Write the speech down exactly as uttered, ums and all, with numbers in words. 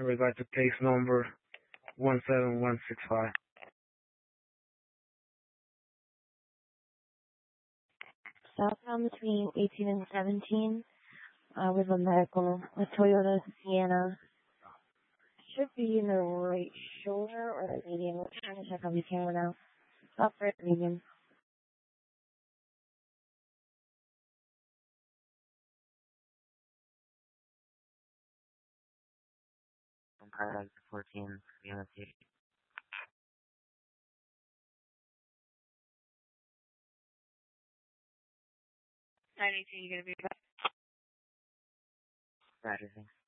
I would like to case number one seven one six five. Southbound between eighteen and seventeen, uh, with a medical, a Toyota Sienna. Should be in the right shoulder or the median. We're trying to check on the camera now. Up for it, median. Paradise fourteen, unit eight. nine eighteen, you gonna be back? Saturday.